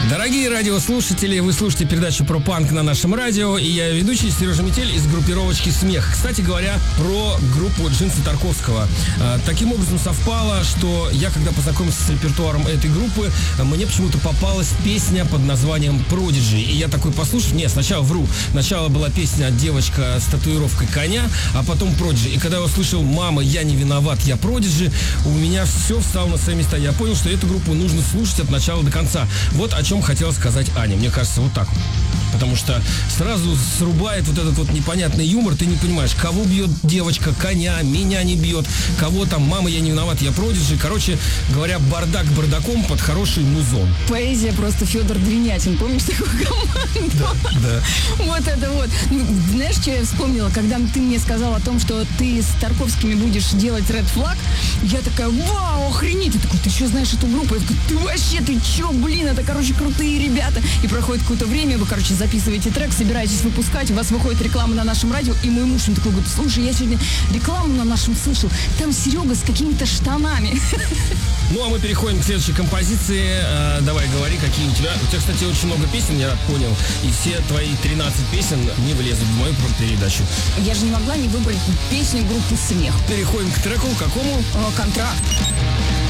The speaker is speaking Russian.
Дорогие радиослушатели, вы слушаете передачу про панк на нашем радио, и я ведущий Сережа Метель из группировочки «Смех». Кстати говоря, про группу Джинсы Тарковского. Таким образом совпало, что я, когда познакомился с репертуаром этой группы, мне почему-то попалась песня под названием «Продиджи». И я такой послушал, сначала вру. Сначала была песня «Девочка с татуировкой коня», а потом «Продиджи». И когда я услышал «Мама, я не виноват, я Продиджи», у меня все встало на свои места. Я понял, что эту группу нужно слушать от начала до конца. Вот о чем хотела сказать Аня. Мне кажется, вот так вот. Потому что сразу срубает вот этот вот непонятный юмор. Ты не понимаешь, кого бьет девочка, коня, меня не бьет, кого там, мама, я не виноват, я Продиджи. Короче говоря, бардак бардаком под хороший музон. Поэзия просто Федор Двинятин. Помнишь такую команду? Да. Вот это вот. Знаешь, что я вспомнила? Когда ты мне сказал о том, что ты с Тарковскими будешь делать Red Flag, я такая, вау, охренеть. Ты такой, ты что, знаешь эту группу? Я такой, ты вообще, ты че, блин, это, короче, крутые ребята. И проходит какое-то время, вы, короче, записываете трек, собираетесь выпускать, у вас выходит реклама на нашем радио, и мой муж такой говорит, слушай, я сегодня рекламу на нашем слышал, там Серега с какими-то штанами. Ну, а мы переходим к следующей композиции. Давай, говори, какие у тебя. У тебя, кстати, очень много песен, я понял, и все твои 13 песен не влезут в мою передачу. Я же не могла не выбрать песню группы «Смех». Переходим к треку какому? «Контракт».